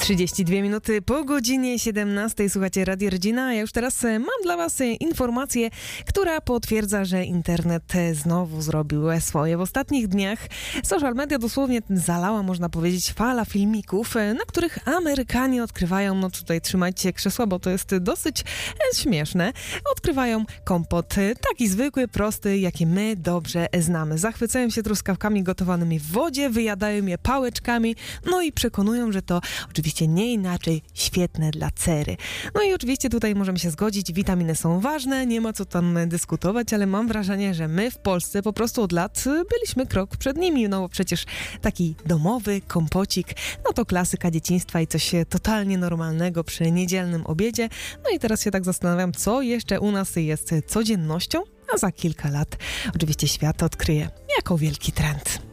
32 minuty po godzinie 17. Słuchacie Radio Rodzina. Ja już teraz mam dla was informację, która potwierdza, że internet znowu zrobił swoje. W ostatnich dniach social media dosłownie zalała, można powiedzieć, fala filmików, na których Amerykanie odkrywają, no tutaj trzymajcie krzesła, bo to jest dosyć śmieszne, odkrywają kompot, taki zwykły, prosty, jaki my dobrze znamy. Zachwycają się truskawkami gotowanymi w wodzie, wyjadają je pałeczkami, no i przekonują, że to oczywiście nie inaczej świetne dla cery. No i oczywiście tutaj możemy się zgodzić, witaminy są ważne, nie ma co tam dyskutować, ale mam wrażenie, że my w Polsce po prostu od lat byliśmy krok przed nimi, no bo przecież taki domowy kompocik, no to klasyka dzieciństwa i coś totalnie normalnego przy niedzielnym obiedzie. No i teraz się tak zastanawiam, co jeszcze u nas jest codziennością, a za kilka lat oczywiście świat odkryje jako wielki trend.